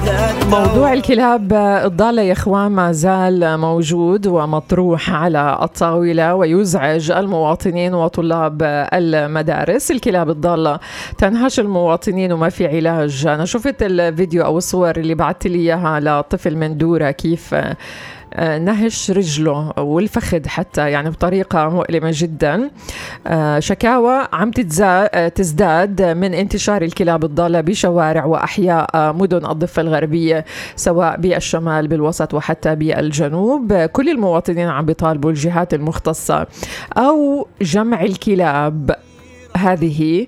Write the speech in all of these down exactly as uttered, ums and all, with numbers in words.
موضوع الكلاب الضالة يا اخوان ما زال موجود ومطروح على الطاولة ويزعج المواطنين وطلاب المدارس. الكلاب الضالة تنهش المواطنين وما في علاج. أنا شفت الفيديو أو الصور اللي بعت لي إياها لطفل من دورة كيف نهش رجله والفخذ حتى، يعني بطريقة مؤلمة جدا. شكاوى عم تزداد من انتشار الكلاب الضالة بشوارع وأحياء مدن الضفة الغربية سواء بالشمال بالوسط وحتى بالجنوب. كل المواطنين عم بيطالبوا الجهات المختصة أو جمع الكلاب هذه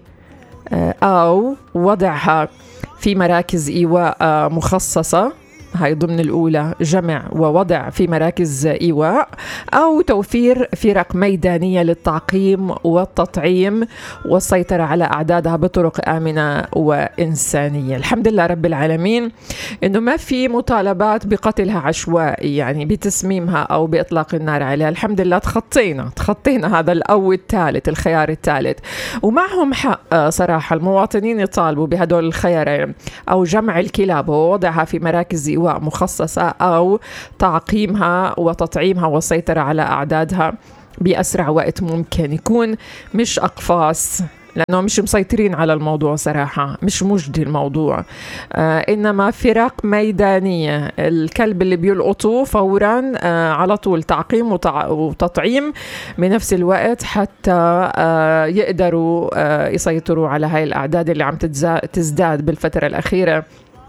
أو وضعها في مراكز إيواء مخصصة، هاي ضمن الأولى جمع ووضع في مراكز إيواء، أو توفير فرق ميدانية للتعقيم والتطعيم والسيطرة على أعدادها بطرق آمنة وإنسانية. الحمد لله رب العالمين إنه ما في مطالبات بقتلها عشوائي، يعني بتسميمها أو بإطلاق النار عليها. الحمد لله تخطينا تخطينا هذا الأول الثالث الخيار الثالث، ومعهم حق صراحة المواطنين يطالبوا بهدول الخيارين، أو جمع الكلاب ووضعها في مراكز إيواء مخصصة أو تعقيمها وتطعيمها والسيطرة على أعدادها بأسرع وقت ممكن. يكون مش أقفاص لأنه مش مسيطرين على الموضوع صراحة، مش مجدي الموضوع، آه إنما فرق ميدانية. الكلب اللي بيلقطوه فورا آه على طول تعقيم وتع... وتطعيم بنفس الوقت حتى آه يقدروا آه يسيطروا على هاي الأعداد اللي عم تتزا... تزداد بالفترة الأخيرة.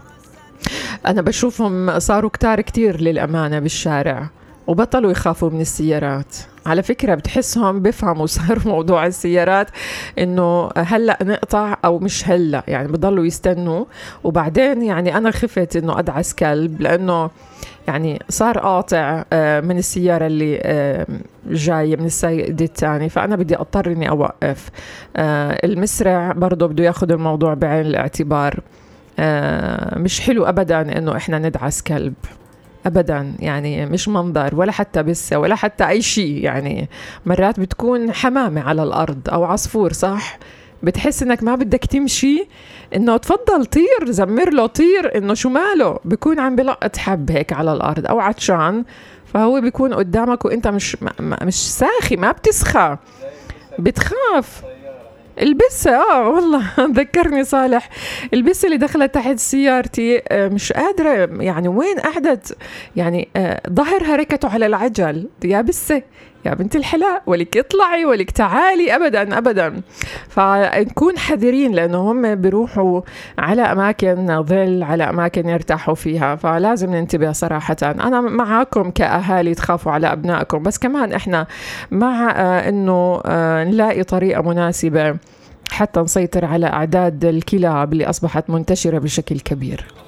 أنا بشوفهم صاروا كتار كتير للأمانة بالشارع وبطلوا يخافوا من السيارات. على فكرة بتحسهم بفهموا صار موضوع السيارات إنه هلأ نقطع أو مش هلأ، يعني بضلوا يستنوا. وبعدين يعني أنا خفت إنه أدعس كلب لأنه يعني صار قاطع من السيارة اللي جاية من السائق الثاني، فأنا بدي أضطر إني أوقف. المسرع برضو بده ياخد الموضوع بعين الاعتبار. آه مش حلو أبدا إنه إحنا ندعس كلب أبدا، يعني مش منظر ولا حتى بسة ولا حتى أي شيء. يعني مرات بتكون حمامة على الأرض أو عصفور، صح؟ بتحس إنك ما بدك تمشي، إنه تفضل طير زمر له طير، إنه شو ماله بيكون عم بلقط حب هيك على الأرض أو عطشان، فهو بيكون قدامك وإنت مش مش ساخي، ما بتسخى، بتخاف. البسة اه والله ذكرني صالح، البسة اللي دخلت تحت سيارتي مش قادرة، يعني وين قعدت، يعني ظهرها ركته على العجل. يا بسة يا بنت الحلاء، ولك اطلعي ولك تعالي، أبدا أبدا. فنكون حذرين لأنه هم بيروحوا على أماكن ظل، على أماكن يرتاحوا فيها، فلازم ننتبه صراحة. أنا معاكم كأهالي تخافوا على أبنائكم، بس كمان إحنا مع أنه نلاقي طريقة مناسبة حتى نسيطر على أعداد الكلاب اللي أصبحت منتشرة بشكل كبير.